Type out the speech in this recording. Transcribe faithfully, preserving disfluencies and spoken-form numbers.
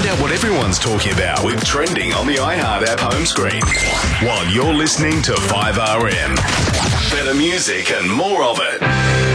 out what everyone's talking about with trending on the iHeart app home screen. While you're listening to five R M. Better music and more of it.